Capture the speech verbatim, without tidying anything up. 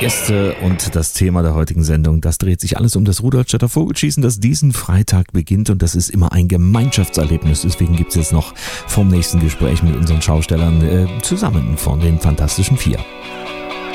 Gäste und das Thema der heutigen Sendung, das dreht sich alles um das Rudolstedter Vogelschießen, das diesen Freitag beginnt, und das ist immer ein Gemeinschaftserlebnis. Deswegen gibt es jetzt noch vom nächsten Gespräch mit unseren Schaustellern äh, zusammen von den Fantastischen Vier.